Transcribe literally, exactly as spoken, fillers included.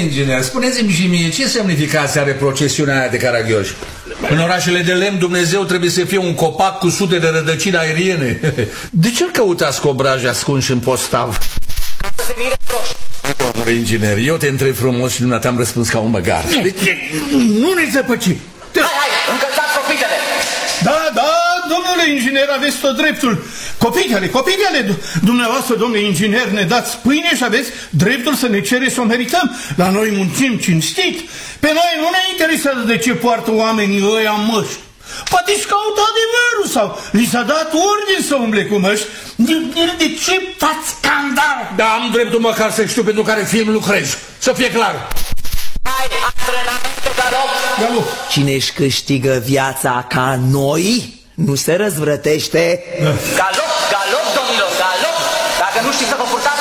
inginer, spuneți-mi și mie, ce semnificație are procesiunea aia de Caragioș? În orașele de lemn Dumnezeu trebuie să fie un copac cu sute de rădăcini aeriene. De ce-l căutați cu obraji ascunși în postav? Să se mire proști. Domnule inginer, eu te întreb frumos și dumneata am răspuns ca un măgar. Nu ne zăpăci. Hai, hai, încălțați copitele. Da, da, domnule inginer, aveți tot dreptul. Copitele, copitele, dumneavoastră, domnule inginer, ne dați pâine și aveți dreptul să ne cereți să o merităm. La noi muncim cinstit. Pe noi nu ne interesează de ce poartă oamenii ăia măști. Poate își caută adevărul sau li s-a dat ordine să umble cu măști. De, de, de ce faci scandal? Da, am dreptul măcar să știu pentru care film lucrez. Să fie clar. Hai, antrenamente, galop. Galop. Cine își câștigă viața ca noi, nu se răzvrătește. Galop, galop, domnilor, galop. Dacă nu știți să vă purtați